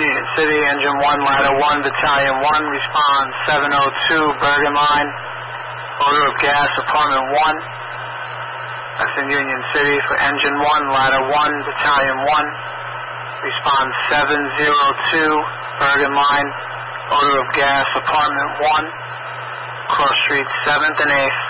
Union City, Engine 1, Ladder 1, Battalion 1, respond 702 Bergen Line, odor of gas, Apartment 1. That's in Union City for Engine 1, Ladder 1, Battalion 1, respond 702 Bergen Line, odor of gas, Apartment 1, cross streets 7th and 8th.